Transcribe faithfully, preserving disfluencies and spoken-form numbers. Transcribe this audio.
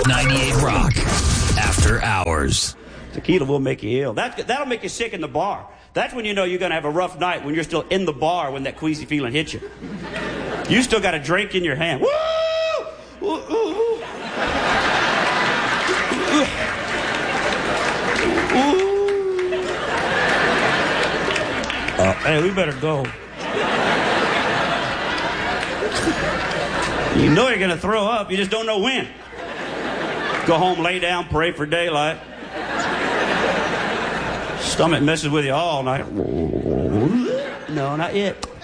ninety-eight Rock. After Hours. Tequila will make you ill. That, that'll make you sick in the bar. That's when you know you're going to have a rough night, when you're still in the bar when that queasy feeling hits you. You still got a drink in your hand. Woo! Ooh, ooh, ooh. Ooh. Uh, hey, we better go. You know you're going to throw up. You just don't know when. Go home, lay down, pray for daylight. Stomach messes with you all night. No, not yet.